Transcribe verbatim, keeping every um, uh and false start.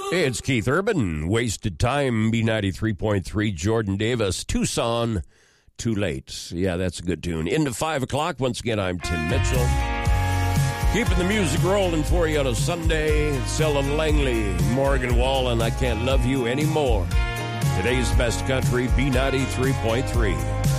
Hey, it's Keith Urban. Wasted Time, B ninety-three point three, Jordan Davis, Tucson, Too Late. Yeah, that's a good tune. Into five o'clock. Once again, I'm Tim Mitchell. Keeping the music rolling for you on a Sunday. Cella Langley, Morgan Wallen, I Can't Love You Anymore. Today's best country, B ninety-three point three.